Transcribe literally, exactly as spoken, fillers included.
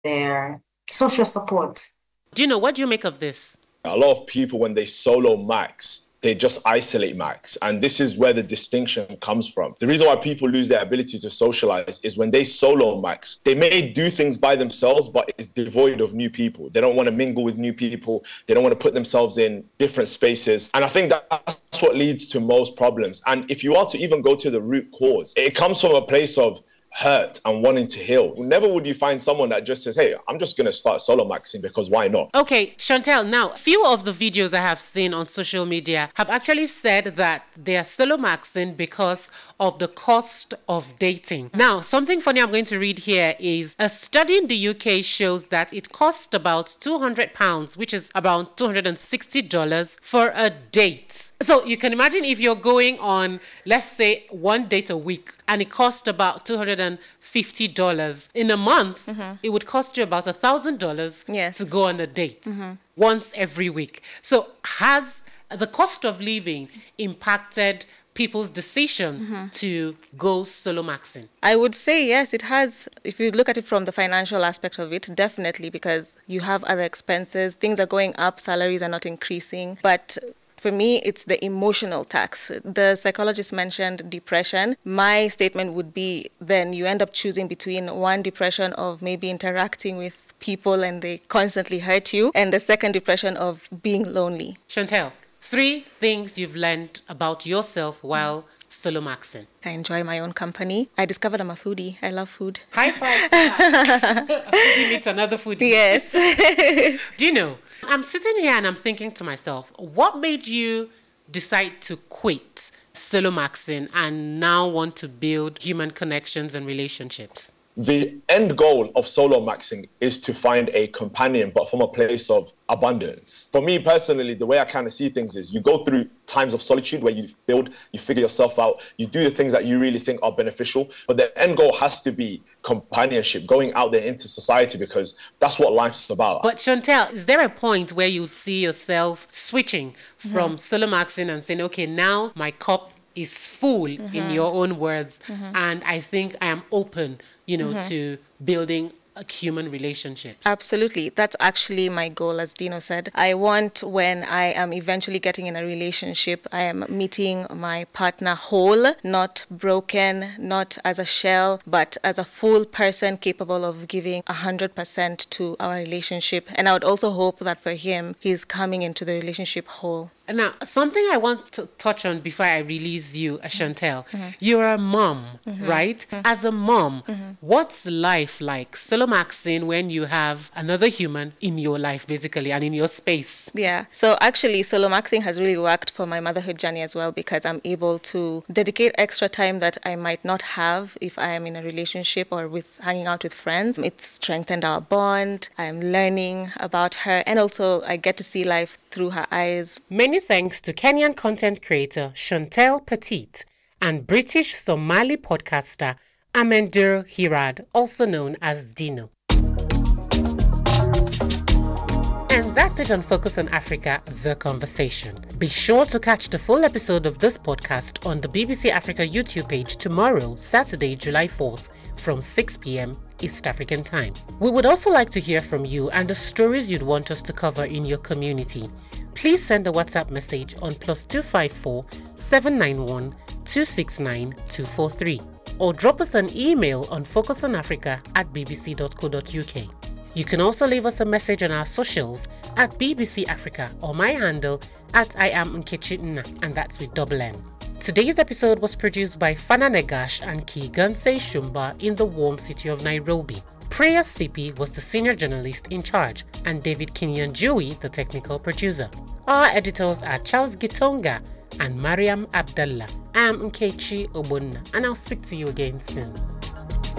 their social support. Do you know, what do you make of this? A lot of people, when they solo max, they just isolate max. And this is where the distinction comes from. The reason why people lose their ability to socialize is when they solo max, they may do things by themselves, but it's devoid of new people. They don't want to mingle with new people. They don't want to put themselves in different spaces. And I think that's what leads to most problems. And if you are to even go to the root cause, it comes from a place of hurt and wanting to heal. Never would you find someone that just says, hey, I'm just going to start solo maxing because why not? Okay, Chantel, now, few of the videos I have seen on social media have actually said that they are solo maxing because of the cost of dating. Now, something funny I'm going to read here is a study in the U K shows that it costs about two hundred pounds, which is about two hundred sixty dollars for a date. So you can imagine if you're going on, let's say, one date a week, and it costs about two hundred fifty dollars. In a month, mm-hmm. it would cost you about one thousand dollars yes. to go on a date mm-hmm. once every week. So has the cost of living impacted people's decision mm-hmm. to go solo maxing? I would say yes, it has. If you look at it from the financial aspect of it, definitely, because you have other expenses, things are going up, salaries are not increasing. But for me, it's the emotional tax. The psychologist mentioned depression. My statement would be then you end up choosing between one depression of maybe interacting with people and they constantly hurt you, and the second depression of being lonely. Chantel, three things you've learned about yourself while solo maxing. I enjoy my own company. I discovered I'm a foodie. I love food. High five. A foodie meets another foodie. Yes. Do you know, I'm sitting here and I'm thinking to myself, what made you decide to quit solo maxing and now want to build human connections and relationships? The end goal of solo maxing is to find a companion, but from a place of abundance. For me personally, the way I kind of see things is you go through times of solitude where you build, you figure yourself out, you do the things that you really think are beneficial, but the end goal has to be companionship, going out there into society, because that's what life's about. But Chantel, is there a point where you would see yourself switching from mm-hmm. solo maxing and saying, okay, now my cup is full, mm-hmm. in your own words, mm-hmm. and I think I am open, you know, mm-hmm. to building a human relationship? Absolutely. That's actually my goal, as Dino said. I want, when I am eventually getting in a relationship, I am meeting my partner whole, not broken, not as a shell, but as a full person capable of giving one hundred percent to our relationship. And I would also hope that for him, he's coming into the relationship whole. Now, something I want to touch on before I release you, Chantel. Mm-hmm. You're a mom, mm-hmm. right? Mm-hmm. As a mom, mm-hmm. what's life like solo maxing when you have another human in your life, basically, and in your space? Yeah. So actually, solo maxing has really worked for my motherhood journey as well, because I'm able to dedicate extra time that I might not have if I am in a relationship or with hanging out with friends. It's strengthened our bond. I'm learning about her, and also I get to see life through her eyes. Many thanks to Kenyan content creator Chantel Petit and British Somali podcaster Amendur Hirad, also known as Dino. And that's it on Focus on Africa, The Conversation. Be sure to catch the full episode of this podcast on the B B C Africa YouTube page tomorrow, Saturday, July fourth, from six p.m. East African time. We would also like to hear from you and the stories you'd want us to cover in your community. Please send a WhatsApp message on plus two five four, seven nine one, two six nine, two four three or drop us an email on focusonafrica at b b c dot co dot u k. You can also leave us a message on our socials at B B C Africa or my handle at I am Nkechi Nna, and that's with double N. Today's episode was produced by Fana Negash and Kiganse Shumba in the warm city of Nairobi. Priya Sipi was the senior journalist in charge, and David Kinyanjui the technical producer. Our editors are Charles Gitonga and Mariam Abdallah. I'm Nkechi Obunna, and I'll speak to you again soon.